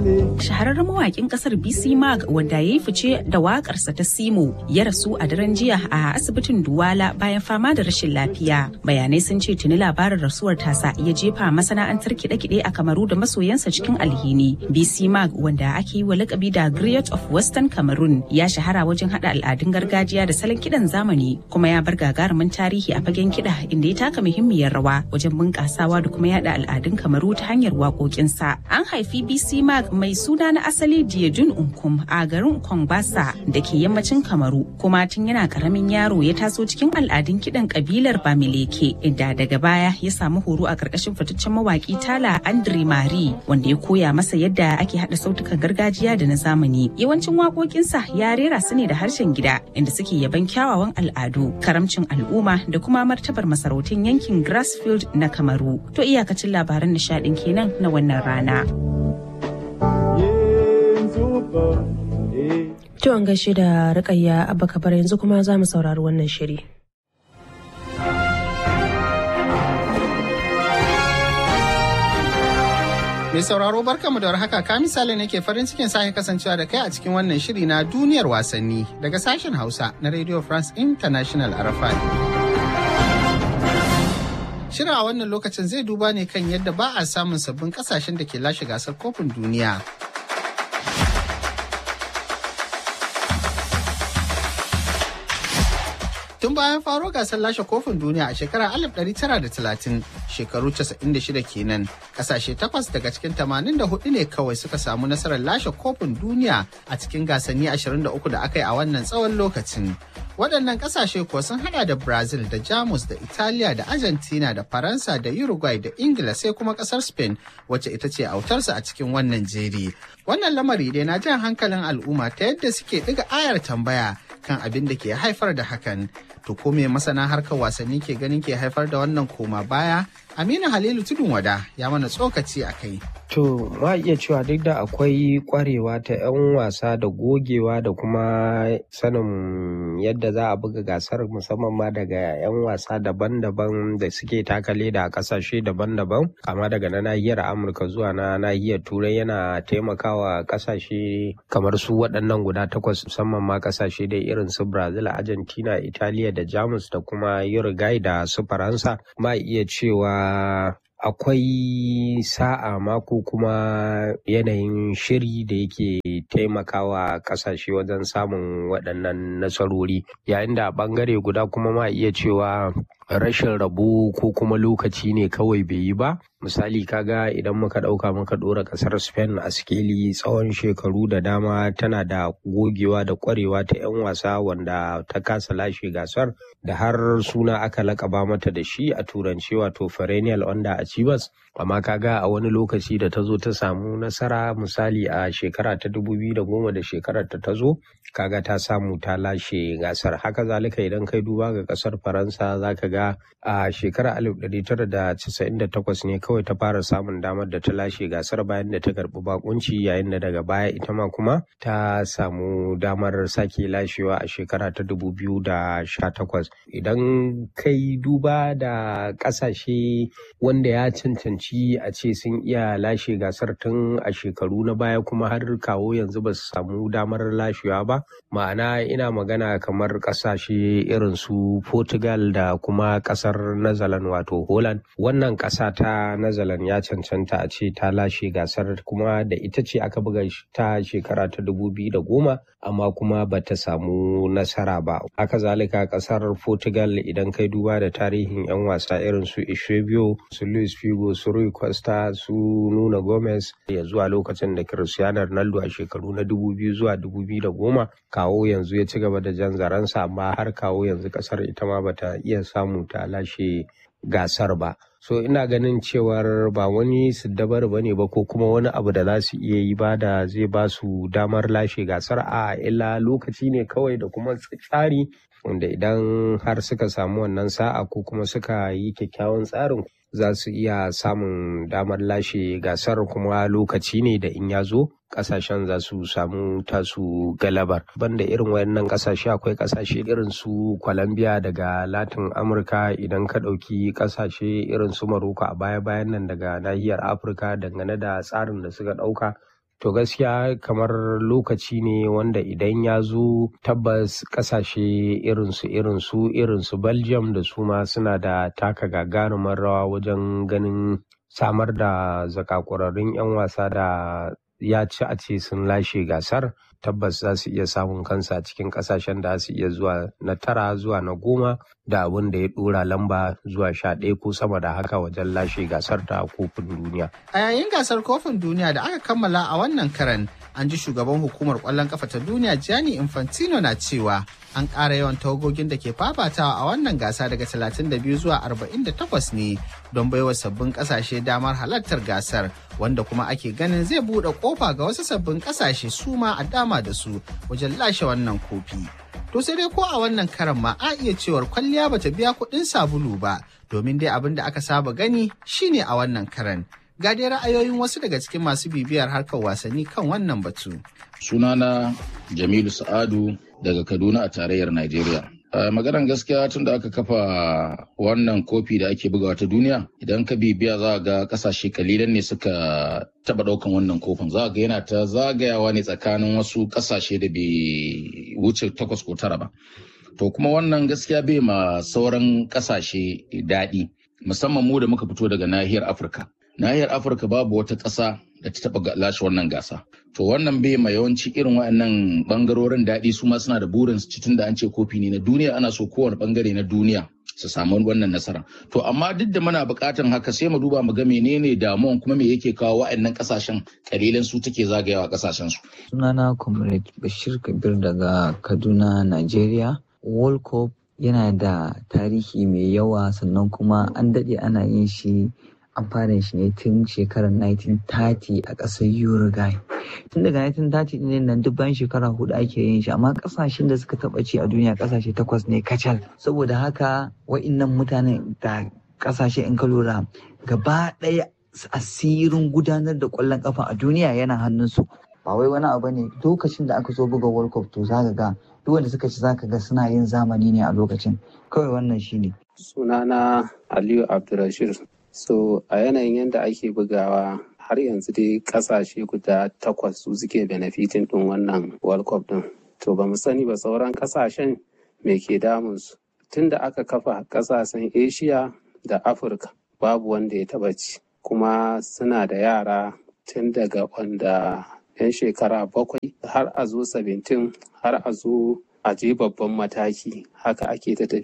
Shahararren mawakin kasar BC Mag wanda ya yi fice da wakarsa ta Simo ya rasu a daren jiya a asibitin Duwala bayan fama da rashin lafiya. Bayanai sun ce tuni labarin rasuwar tasa ya jefa masana'antar kiɗe-kiɗe a Kamaru da masoyansa cikin alhini. BC Mag wanda ake yi wa lakabi da Griot of Western Cameroon ya shahara wajen hada al'adun gargajiya da salon kiɗan zamani kuma ya bar gagarumin tarihi a fagen kiɗa inda ya taka muhimmiyar rawa wajen bunƙasawa da kuma yada al'adun Kamaru ta hanyar waƙoƙinsa. An haifi BC Mag mai suna na asali Diejun Unkum a garin Kongbasa da ke yammacin Kamaru kuma tun yana karamin yaro ya taso cikin al'adun kiɗan kabilar Bamileke inda daga baya ya samu horo a ƙarƙashin fitaccen mawaƙi Tala Andre Mari wanda ya koya masa yadda ake haɗa sautukan gargajiya da na zamani. Yawancin waƙoƙinsa ya rera su ne da harshen gida inda suke yaban kyawawan al'adu, karamcin al'umma da kuma martabar masarautun yankin Grassfield na Kamaru. To iyakacin labaran nishaɗin kenan na wannan rana. To an gaishe da Rukayya Abba Kabar, yanzu kuma za mu saurari wannan shiri. Mai sauraro barkamu da warhaka, ka misali ne ke farin cikin sake kasancewa da kai a cikin wannan shiri na duniyar wasanni daga sashen Hausa na Radio France International RFI. Shirin a wannan lokacin zai duba ne kan yadda ba a samun sabbin kasashen da ke lashe gasar kofin duniya. Tun bayan faro gasar lashe kofin duniya a shekarar 1930, shekaru 96 kenan, kasashe 8 daga cikin 84 ne kawai suka samu nasarar lashe kofin duniya a cikin gasanni 23 da aka yi a wannan tsawon lokacin. Waɗannan ƙasashe kuwa sun hada da Brazil da Jamus da Italiya da Argentina da Faransa da Uruguay da Ingila sai kuma ƙasar Spain wacce ita ce autarsa a cikin wannan jeri. Wannan lamari dai na jan hankalin al'umma ta yadda suke ɗiga ayar tambaya kan abin da ke haifar da hakan. To ko me masana harkar wasanni ke ganin ke haifar da wannan koma baya? Aminu Halilu Tudun Wada ya mana tsokaci a kai. To, ma iya cewa duk da akwai kwarewa ta 'yan wasa da gogewa da kuma sanin yadda za a buga gasar musamman ma daga 'yan wasa daban-daban da suke taka leda a kasashe daban-daban, kama daga na nahiyar Amurka zuwa na nahiyar Turai yana taimakawa kasashe kamar su waɗannan guda 8 musamman ma kasashe da irin su Brazil, Argentina, Italiya da Jamus da kuma Uruguay da su Faransa. Ma iya cewa akwai sa'a mako kuma yanayin shiri da yake taimakawa kasashe wajen samun waɗannan nasarori, yayin da a ɓangare guda kuma ma iya cewa rashin rabo ko kuma lokaci ne kawai bai yi ba. Misali kaga idan muka ɗauka muka ɗora ƙasar Spain a sikeli tsawon shekaru da dama tana da gogewa da ƙwarewa ta 'yan wasa wanda ta kasa lashe gasar da har suna aka laƙaba mata da shi a turanci wato perennial underachievers. Amma kaga a wani lokaci da ta zo ta samu nasara, misali a shekara ta 2010 da shekarar ta zo kaga ta samu ta lashe gasar. Haka zalika idan kai duba ga ƙasar Faransa zaka ga a shekarar 1998 ne kawai ta fara samun damar da ta lashe gasar bayan da ta karbi bakunci, yayin da daga baya ita ma kuma ta samu damar sake lashewa a shekara ta 2018. Idan kai duba da kasashe wanda ya cancanci a ce sun iya lashe gasar tun a shekaru na baya kuma har kawo yanzu ba su samu damar lashewa ba, ma'ana ina magana kamar kasashe irin su Portugal da kuma kasar Netherlands wato Holland. Wannan kasa ta Netherlands ya cancanta a ce ta lashe gasar kuma da ita ce aka buga ta shekara ta 2010 amma kuma ba ta samu nasara ba. Haka zalika kasar Portugal idan kai duba da tarihin 'yan wasa irin su Eusebio, su Luis Figo, su Rui Costa, su Nuno Gomez ya zuwa lokacin da Cristiano Ronaldo a shekaru na 2000 zuwa 2010 kawo yanzu ya ci gaba da jan zaransa, amma har kawo yanzu kasar ita ma bata iya samu ta lashe gasar ba. So ina ganin cewar ba wani siddabar ba ne ba ko kuma wani abu da za su iya yi ba da zai ba su damar lashe gasar, a illa lokaci ne kawai da kuma tsari wanda idan har suka samu wannan sa'a ko kuma suka yi kyakkyawan tsarin za su iya samun damar lashe gasar, kuma lokaci ne da in ya zo kasashen za su samu tasu galabar. Banda irin wayannan kasashe akwai kasashe irin su Colombia daga Latin Amurka, idan ka ɗauki kasashe irin su Morocco a baya-bayan nan daga nahiyar Afirka dangane da tsarin da suka ɗauka To gaskiya kamar lokaci ne wanda idan ya zo tabbas kasashe irinsu Belgium da su ma suna da taka gagarumar rawa wajen ganin samar da zakakurarrun 'yan wasa da ya ci a ce sun lashe gasar. Tabbas za su iya samun kansa cikin kasashen da su iya zuwa na 9 zuwa na 10 da abin da ya dora lamba zuwa 11 ko sama da haka wajen lashe gasar ta kofin duniya. A yayin gasar kofin duniya da aka kammala a wannan karan, an ji shugaban hukumar kwallon kafa ta duniya Gianni Infantino na cewa an ƙara yawan tawagogin da ke fafatawa a wannan gasa daga 32 zuwa 48 ne don baiwa sabbin ƙasashe damar halartar gasar, wanda kuma ake ganin zai buɗe ƙofa ga wasu sabbin ƙasashe su ma a dama da su wajen lashe wannan kofi. To sai dai ko a wannan karan ma a iya cewar kwalliya bata biya kuɗin sabulu ba, domin dai abin da aka saba gani shine a wannan karan. Ga dai ra'ayoyin wasu daga cikin masu bibiyar harkar wasanni kan wannan batu. Sunana Jamilu Sa'adu daga Kaduna a tarayyar Najeriya. Maganar gaskiya tun da aka kafa wannan kofi da ake bugawa ta duniya, idan ka bibiya za ga kasashe kalilan ne suka taba daukan wannan kofin. Za ga yana ta zagayawa ne tsakanin wasu kasashe da bai wuce 8 ko 9 ba. To kuma wannan gaskiya bai ma sauran kasashe daɗi, musamman mu da muka fito daga nahiyar Afirka. Nahiyar Afirka babu wata ƙasa da ta taɓa lashe wannan gasa. To wannan bai ma yawanci irin waɗannan ɓangarorin daɗi, su ma suna da burin su tun da an ce kofi ne na duniya, ana so kowane ɓangare na duniya su samu wannan nasara. To amma duk da muna buƙatan haka sai mu duba mu ga menene damuwan kuma me yake kawo waɗannan ƙasashen ƙalilan su take zagayawa ƙasashen su. Sunana Comrade Bashir Kabir daga Kaduna, Najeriya. World Cup yana da tarihi mai yawa, sannan kuma an daɗe ana yin shi. An fara shi ne tun shekarar 1930 a ƙasar Uruguay. Tun daga 1930 ɗin nan duk bayan shekara 4 ake yin shi, amma ƙasashen da suka taɓa ci a duniya ƙasashe 8 ne kacal. Saboda haka wa'innan mutanen da ƙasashe in ka lura gaba ɗaya asirin gudanar da ƙwallon ƙafa a duniya yana hannunsu. Ba wai wani abu ne, lokacin da aka zo buga World Cup to za ka ga duk wanda suka ci za ka ga suna yin zamani ne a lokacin. Kawai wannan shi ne. Sunana Aliyu Abdulrashid. So a yanayin yadda ake bugawa har yanzu dai kasashe guda 8 su suke benefitin ɗin wannan World Cup ɗin. To ba mu sani ba sauran kasashen me ke damunsu. Tun da aka kafa kasashen Asia da Afirka babu wanda ya taɓa ci. Kuma suna da yara tun daga wanda 'yan shekara 7 har a zo 17 har a zo a je babban mataki. Haka ake ta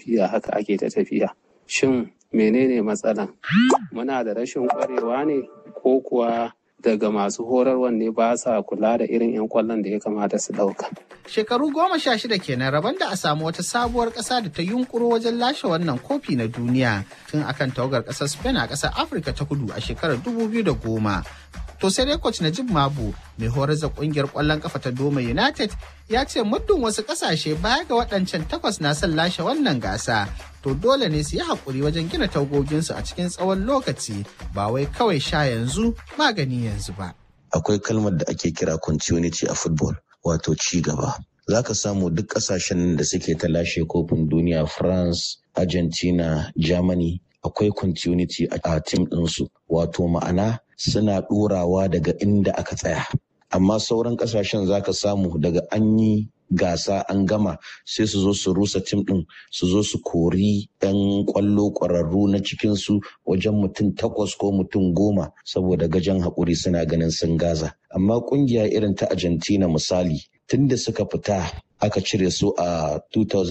tafiya. Shin menene matsalan? Muna da rashin kwarewa ne ko kuwa daga masu horarwan ne ba sa kula da irin 'yan kwallon da ya kamata su dauka? Shekaru 16 kenan rabon da a samu wata sabuwar ƙasa da ta yunkuro wajen lashe wannan kofi na duniya tun akan tawagar ƙasar Spain a ƙasar Afirka ta Kudu a shekarar 2010. To sai dai coach Najib Mabu mai horar da kungiyar kwallon kafa ta Doma United ya ce muddin wasu kasashe baya ga waɗancan 8 na son lashe wannan gasa, to dole ne su yi haƙuri wajen gina tagoginsu a cikin tsawon lokaci, ba wai kawai sha yanzu magani yanzu ba. Akwai kalmar da ake kira continuity a football, wato ci gaba. Za ka samu duk kasashen da suke ta lashe kofin duniya, France, Argentina, Germany, akwai continuity a team ɗinsu, wato ma'ana suna ɗorawa daga inda aka tsaya. Amma sauran ƙasashen za ka samu daga an yi gasa an gama sai su zo su rusa tim ɗin, su zo su kori 'yan ƙwallo ƙwararru na cikinsu wajen mutum 8 ko mutum 10 saboda gajen haƙuri suna ganin sun gaza. Amma ƙungiya irin ta Argentina misali, tun da suka fita aka cire su a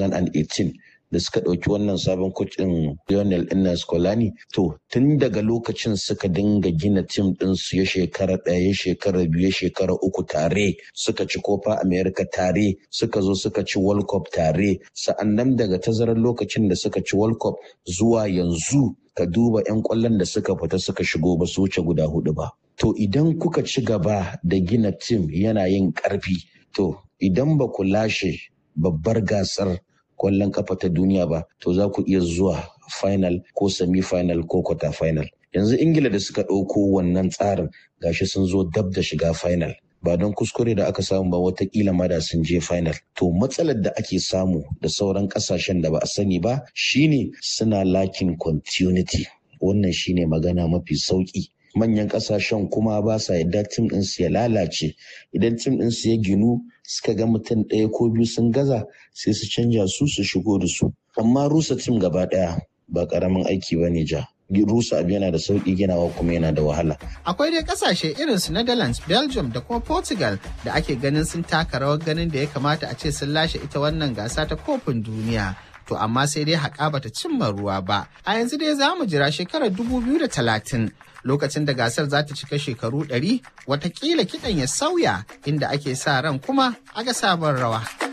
2018 da suka ɗauki wannan sabon kocin Lionel Scolani, to tun daga lokacin suka dinga gina tim ɗinsu ya shekara 1, ya shekara 2, ya shekara 3 tare, suka ci Copa America tare, suka zo suka ci World Cup tare, sa'annan daga tazarar lokacin da suka ci World Cup zuwa yanzu ka duba 'yan ƙwallon da suka fita suka shigo ba su wuce guda 4 ba. To idan kuka ci gaba da gina tim yana yin ƙarfi, to idan ba ku lashe babbar gasar kwallon kafa ta duniya ba, to za ku iya zuwa final ko semi-final ko quarter final. Yanzu Ingila da suka ɗauko wannan tsarin gashi sun zo dab da shiga final. Ba don kuskure da aka samu ba, watakila ma da sun je final. To matsalar da ake samu da sauran ƙasashen da ba a sani ba shine suna lacking continuity. Wannan shine magana mafi sauki. manyan kasashen kuma ba sa yadda tim ɗinsu ya lalace. Idan tim ɗinsu ya ginu suka ga mutum ɗaya ko biyu sun gaza sai su canja su shigo da su. Amma rusa tim gaba ɗaya ba ƙaramin aiki ba ne ja. Rusa abu yana da sauƙi, ginawa kuma yana da wahala. Akwai dai ƙasashe irin su Netherlands, Belgium da kuma Portugal da ake ganin sun taka rawar ganin da ya kamata a ce sun lashe ita wannan gasa ta kofin duniya. To amma sai dai haƙa bata cimma ruwa ba. A yanzu dai za mu jira shekarar 2030 lokacin da gasar za ta cika shekaru 100 watakila kiɗan ya sauya inda ake sa ran kuma a ga sabon rawa.